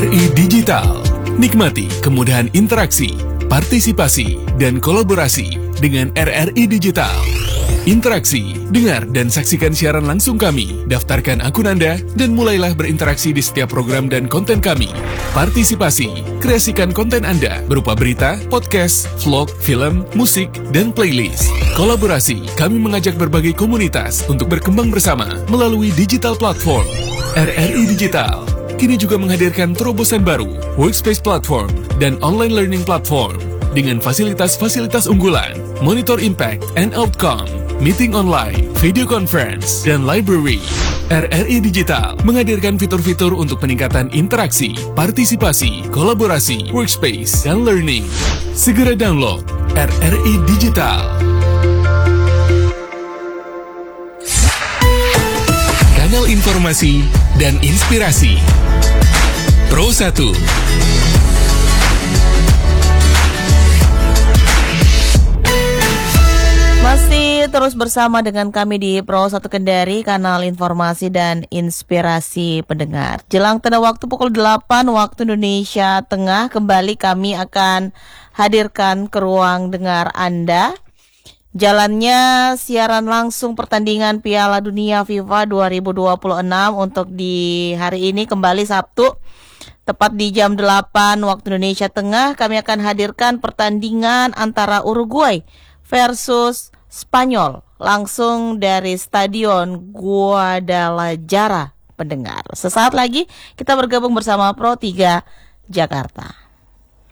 RRI Digital. Nikmati kemudahan interaksi, partisipasi, dan kolaborasi dengan RRI Digital. Interaksi, dengar dan saksikan siaran langsung kami, daftarkan akun Anda, dan mulailah berinteraksi di setiap program dan konten kami. Partisipasi, kreasikan konten Anda berupa berita, podcast, vlog, film, musik, dan playlist. Kolaborasi, kami mengajak berbagai komunitas untuk berkembang bersama melalui digital platform. RRI Digital kini juga menghadirkan terobosan baru, workspace platform, dan online learning platform dengan fasilitas-fasilitas unggulan, monitor impact and outcome, meeting online, video conference, dan library. RRI Digital menghadirkan fitur-fitur untuk peningkatan interaksi, partisipasi, kolaborasi, workspace, dan learning. Segera download RRI Digital. Kanal informasi dan inspirasi. Pro 1. Masih terus bersama dengan kami di Pro 1 Kendari, kanal informasi dan inspirasi pendengar. Jelang tengah waktu pukul 8 waktu Indonesia Tengah, kembali kami akan hadirkan ke ruang dengar Anda. Jalannya siaran langsung pertandingan Piala Dunia FIFA 2026 untuk di hari ini kembali Sabtu. Tepat di jam 8 waktu Indonesia Tengah, kami akan hadirkan pertandingan antara Uruguay versus Spanyol langsung dari Stadion Guadalajara pendengar. Sesaat lagi kita bergabung bersama Pro 3 Jakarta.